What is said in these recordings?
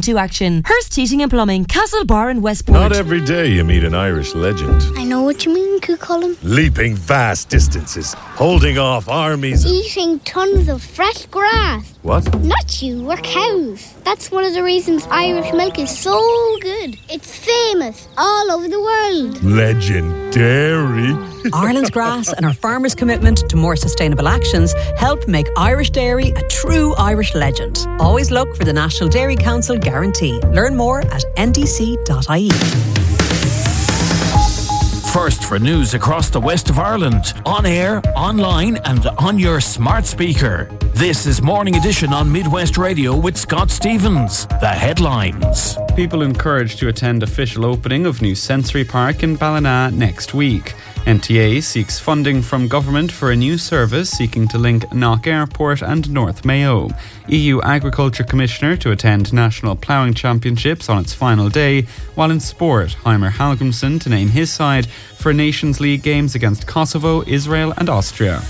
into action. Hearst Heating and Plumbing, Castlebar and Westport. Not every day you meet an Irish legend. I know what you mean, Cucullin. Leaping vast distances, holding off armies. Eating tons of fresh grass. What? Not you, we're cows. That's one of the reasons Irish milk is so good. It's famous all over the world. Legendary. Ireland's grass and our farmers' commitment to more sustainable actions help make Irish dairy a true Irish legend. Always look for the National Dairy Council guarantee. Learn more at ndc.ie. First for news across the west of Ireland, on air, online and on your smart speaker. This is Morning Edition on Midwest Radio with Scott Stevens. The headlines. People encouraged to attend official opening of new Sensory Park in Ballina next week. NTA seeks funding from government for a new service seeking to link Knock Airport and North Mayo. EU Agriculture Commissioner to attend National Ploughing Championships on its final day, while in sport, Heimer Hallgrimsson to name his side for Nations League games against Kosovo, Israel and Austria.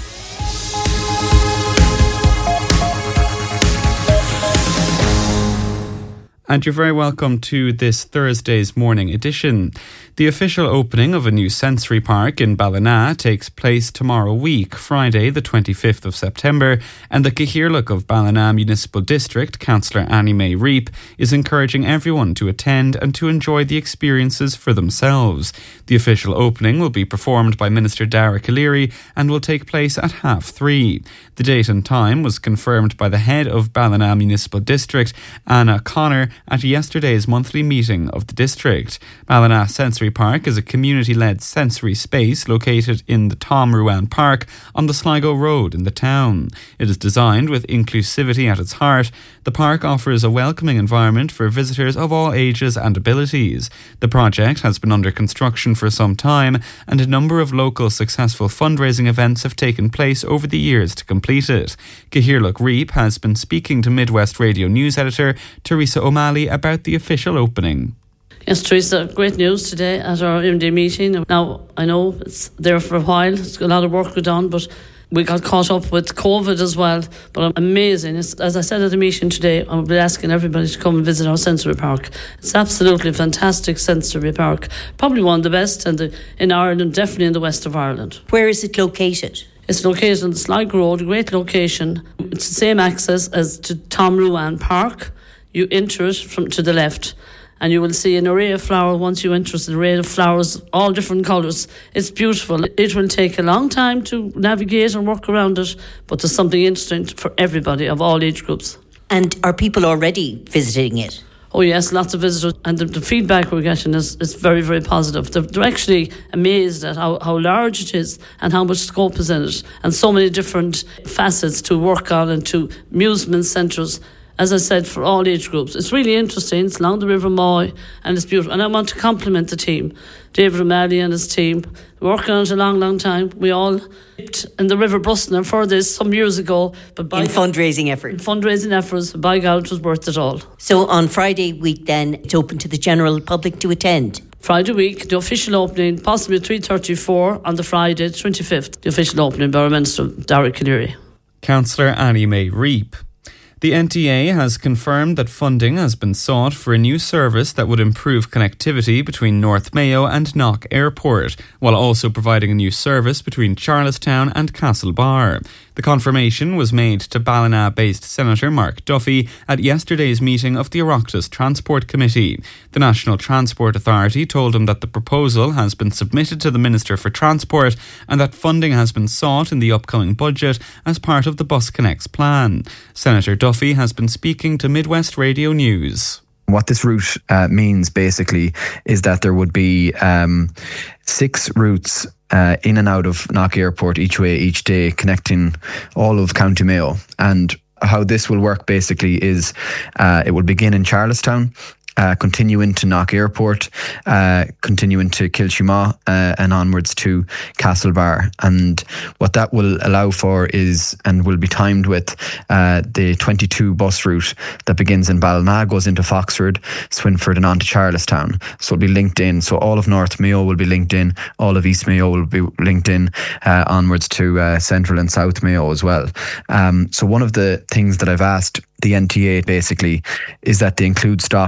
And you're very welcome to this Thursday's Morning Edition. The official opening of a new sensory park in Ballina takes place tomorrow week, Friday the 25th of September, and the Cathaoirleach of Ballina Municipal District, Councillor Annie May Reap, is encouraging everyone to attend and to enjoy the experiences for themselves. The official opening will be performed by Minister Dara Calleary and will take place at 3:30. The date and time was confirmed by the head of Ballina Municipal District, Anna Connor, at yesterday's monthly meeting of the district. Ballina Sensory Park is a community-led sensory space located in the Tom Ruan Park on the Sligo Road in the town. It is designed with inclusivity at its heart. The park offers a welcoming environment for visitors of all ages and abilities. The project has been under construction for some time, and a number of local successful fundraising events have taken place over the years to complete it. Cathaoirleach Reap has been speaking to Midwest Radio News editor Teresa O'Malley about the official opening. Yes, Teresa, great news today at our MD meeting. Now, I know it's there for a while, it's a lot of work to done, but we got caught up with COVID as well. But amazing. As I said at the meeting today, I'll be asking everybody to come and visit our sensory park. It's absolutely fantastic sensory park. Probably one of the best in Ireland, definitely in the west of Ireland. Where is it located? It's located on the Sligo Road, a great location. It's the same access as to Tom Ruan Park. You enter it from to the left, and you will see an array of flowers. Once you enter, an array of flowers, all different colours. It's beautiful. It will take a long time to navigate and work around it, but there's something interesting for everybody of all age groups. And are people already visiting it? Oh yes, lots of visitors, and the feedback we're getting is very, very positive. They're actually amazed at how large it is and how much scope is in it, and so many different facets to work on and to amusement centres. As I said, for all age groups. It's really interesting. It's along the River Moy and it's beautiful. And I want to compliment the team. David O'Malley and his team. Working on it a long, long time. We all dipped in the River Brusna for this some years ago. But in fundraising efforts. Fundraising efforts. By God, it was worth it all. So on Friday week then, it's open to the general public to attend? Friday week, the official opening, possibly 3:34 on the Friday, 25th. The official opening by our Minister, Dara Calleary. Councillor Annie May Reap. The NTA has confirmed that funding has been sought for a new service that would improve connectivity between North Mayo and Knock Airport, while also providing a new service between Charlestown and Castlebar. The confirmation was made to Ballina-based Senator Mark Duffy at yesterday's meeting of the Oireachtas Transport Committee. The National Transport Authority told him that the proposal has been submitted to the Minister for Transport and that funding has been sought in the upcoming budget as part of the Bus Connects plan. Senator Duffy has been speaking to Midwest Radio News. What this route means basically is that there would be 6 routes in and out of Knock Airport each way, each day, connecting all of County Mayo. And how this will work basically is it will begin in Charlestown, continue into Knock Airport, continue into Kilchima, and onwards to Castlebar. And what that will allow for is, and will be timed with, the 22 bus route that begins in Ballina, goes into Foxford, Swinford and on to Charlestown. So it'll be linked in. So all of North Mayo will be linked in, all of East Mayo will be linked in, onwards to Central and South Mayo as well. So one of the things that I've asked the NTA basically is that they include stop